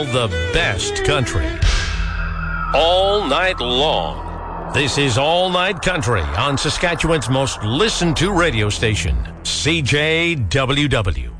the best country. All night long. This is All Night Country on Saskatchewan's most listened to radio station, CJWW.